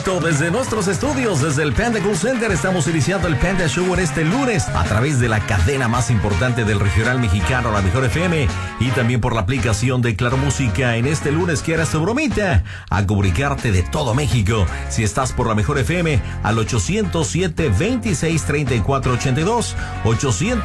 directo desde nuestros estudios, desde el Panda Cool Center. Estamos iniciando el Panda Show en este lunes a través de la cadena más importante del regional mexicano, la Mejor FM, y también por la aplicación de Claro Música. En este lunes quieras tu bromita a comunicarte de todo México. Si estás por la Mejor FM, al 807-26-3482,